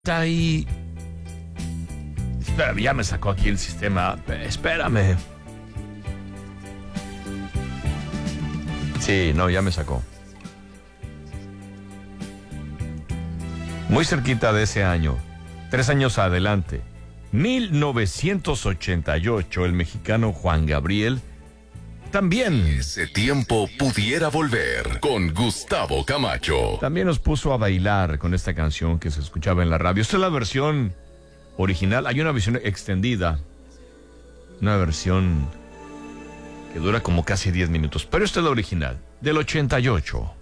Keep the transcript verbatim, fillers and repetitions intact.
Está ahí. Espera, ya me sacó aquí el sistema. Espérame. Sí, no, ya me sacó. Muy cerquita de ese año, tres años adelante, mil novecientos ochenta y ocho, el mexicano Juan Gabriel también. Ese tiempo pudiera volver con Gustavo Camacho. También nos puso a bailar con esta canción que se escuchaba en la radio. Esta es la versión original. Hay una versión extendida, una versión que dura como casi diez minutos, pero esta es la original, del ochenta y ocho.